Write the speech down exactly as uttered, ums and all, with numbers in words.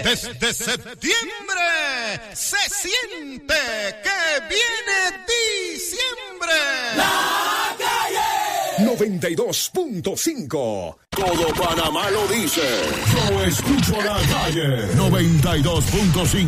Desde septiembre se siente que viene diciembre. La Calle noventa y dos punto cinco. Todo Panamá lo dice. Yo escucho La Calle noventa y dos punto cinco.